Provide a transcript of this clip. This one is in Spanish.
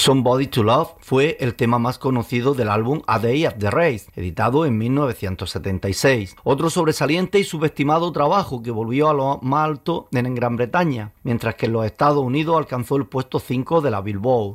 Somebody to Love fue el tema más conocido del álbum A Day at the Race, editado en 1976. Otro sobresaliente y subestimado trabajo que volvió a lo más alto en Gran Bretaña, mientras que en los Estados Unidos alcanzó el puesto 5 de la Billboard.